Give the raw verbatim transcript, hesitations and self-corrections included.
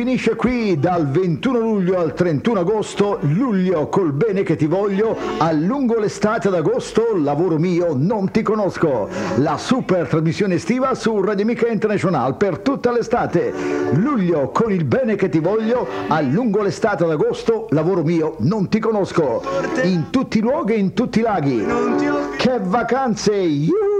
Finisce qui dal ventuno luglio al trentuno agosto, luglio col bene che ti voglio, a lungo l'estate ad agosto, lavoro mio, non ti conosco. La super trasmissione estiva su Radio Amica International per tutta l'estate. Luglio con il bene che ti voglio, a lungo l'estate ad agosto, lavoro mio, non ti conosco. In tutti i luoghi e in tutti i laghi. Che vacanze! Yuhu!